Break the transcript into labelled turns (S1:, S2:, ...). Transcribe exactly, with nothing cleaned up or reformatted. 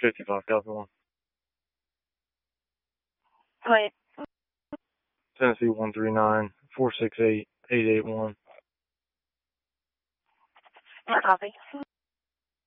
S1: fifty-five, copy one.
S2: Wait.
S1: Tennessee one three nine, four six eight, eight eight one.
S2: Copy.